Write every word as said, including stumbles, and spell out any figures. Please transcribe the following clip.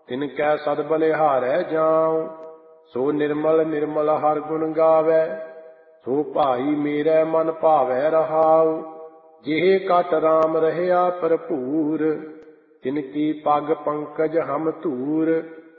तिनकै सद बलिहारै जाऊं। सो निर्मल निर्मल हर गुण गावै, सो भाई मेरे मन भावै रहाऊ। जेहे कट राम रहया भरपूर, तिनकी पग पंकज हम धूर।